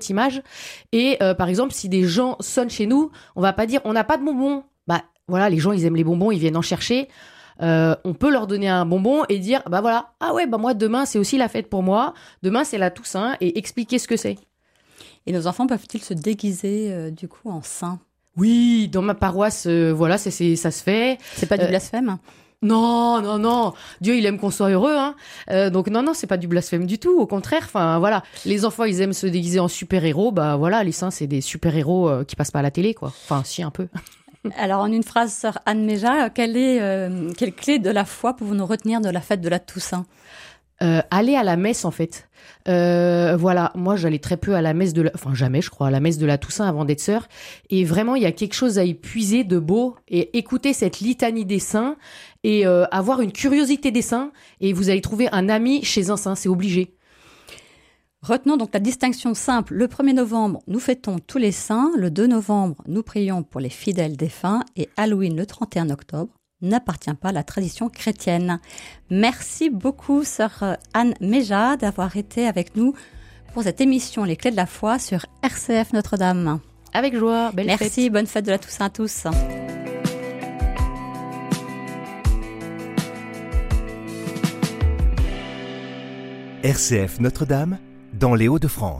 image. Et par exemple, si des gens sonnent chez nous, on va pas dire on n'a pas de bonbons. Bah voilà, les gens ils aiment les bonbons, ils viennent en chercher. On peut leur donner un bonbon et dire bah voilà, ah ouais, bah moi demain c'est aussi la fête pour moi. Demain c'est la Toussaint et expliquer ce que c'est. Et nos enfants peuvent-ils se déguiser du coup en saint? Oui, dans ma paroisse, voilà, ça se fait. C'est pas du blasphème? Non, non, non. Dieu, il aime qu'on soit heureux, hein. Donc non, non, c'est pas du blasphème du tout. Au contraire, enfin voilà, les enfants, ils aiment se déguiser en super-héros. Bah voilà, les saints, c'est des super-héros qui passent pas à la télé, quoi. Enfin, si un peu. Alors, en une phrase, sœur Anne Méja, quelle clé de la foi pouvons-nous retenir de la fête de la Toussaint? Aller à la messe, en fait. Voilà, moi j'allais très peu à la messe enfin jamais, je crois, à la messe de la Toussaint avant d'être sœur. Et vraiment, il y a quelque chose à y puiser de beau et écouter cette litanie des saints et avoir une curiosité des saints. Et vous allez trouver un ami chez un saint, c'est obligé. Retenons donc la distinction simple. Le 1er novembre, nous fêtons tous les saints. Le 2 novembre, nous prions pour les fidèles défunts. Et Halloween, le 31 octobre, n'appartient pas à la tradition chrétienne. Merci beaucoup, sœur Anne Méja, d'avoir été avec nous pour cette émission Les Clés de la Foi sur RCF Notre-Dame. Avec joie, belle fête. Merci, bonne fête de la Toussaint à tous. RCF Notre-Dame, dans les Hauts-de-France.